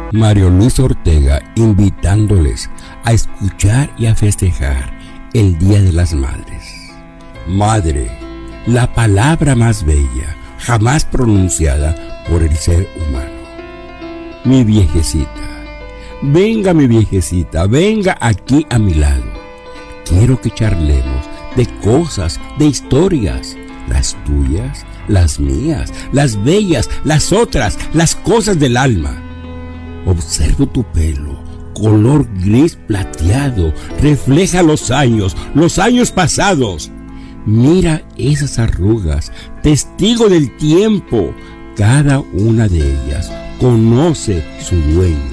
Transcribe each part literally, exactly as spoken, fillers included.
Mario Luis Ortega, invitándoles a escuchar y a festejar el Día de las Madres. Madre, la palabra más bella jamás pronunciada por el ser humano. Mi viejecita, venga mi viejecita, venga aquí a mi lado. Quiero que charlemos de cosas, de historias, las tuyas, las mías, las bellas, las otras, las cosas del alma. Observo tu pelo, color gris plateado, refleja los años, los años pasados. Mira esas arrugas, testigo del tiempo. Cada una de ellas conoce su dueño.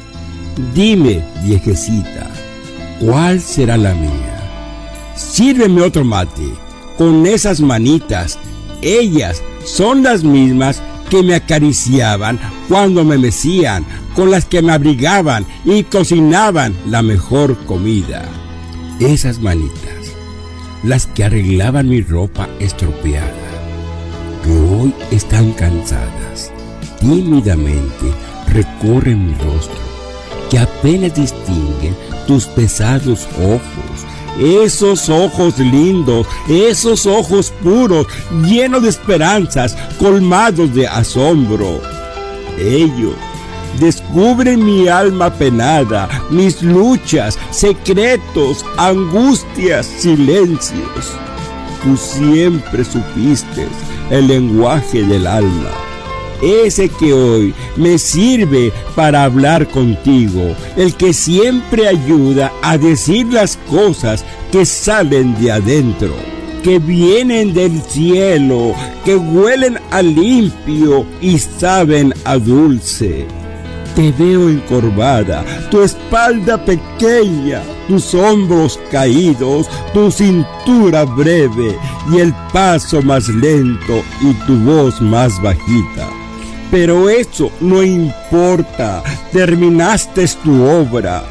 Dime, viejecita, ¿cuál será la mía? Sírveme otro mate, con esas manitas. Ellas son las mismas que me acariciaban cuando me mecían, con las que me abrigaban y cocinaban la mejor comida. Esas manitas, las que arreglaban mi ropa estropeada, que hoy están cansadas, tímidamente recorren mi rostro, que apenas distinguen tus pesados ojos, esos ojos lindos, esos ojos puros, llenos de esperanzas, colmados de asombro. Ellos descubren mi alma penada, mis luchas, secretos, angustias, silencios. Tú siempre supiste el lenguaje del alma, ese que hoy me sirve para hablar contigo, el que siempre ayuda a decir las cosas que salen de adentro, que vienen del cielo, que huelen a limpio y saben a dulce. Te veo encorvada, tu espalda pequeña, tus hombros caídos, tu cintura breve y el paso más lento y tu voz más bajita. Pero eso no importa, terminaste tu obra.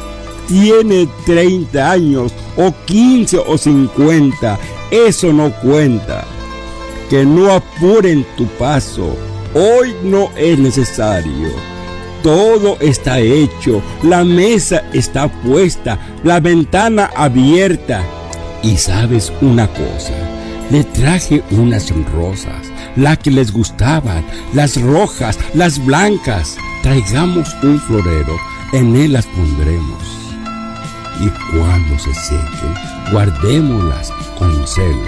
Tiene treinta años o quince o cincuenta, eso no cuenta. Que no apuren tu paso, hoy no es necesario. Todo está hecho, la mesa está puesta, la ventana abierta. Y sabes una cosa, le traje unas rosas, las que les gustaban, las rojas, las blancas. Traigamos un florero, en él las pondremos. Y cuando se sequen, guardémoslas con celo.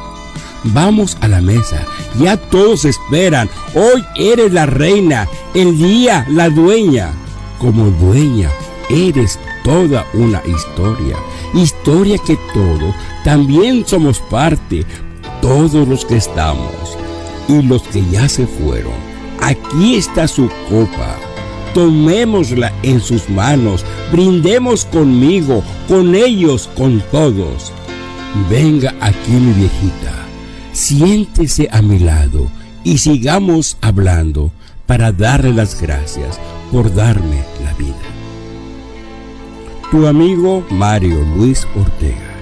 Vamos a la mesa, ya todos esperan. Hoy eres la reina, el día la dueña. Como dueña, eres toda una historia. Historia que todos también somos parte, todos los que estamos y los que ya se fueron. Aquí está su copa, tomémosla en sus manos, brindemos conmigo, con ellos, con todos. Venga aquí mi viejita, siéntese a mi lado y sigamos hablando para darle las gracias por darme la vida. Tu amigo Mario Luis Ortega.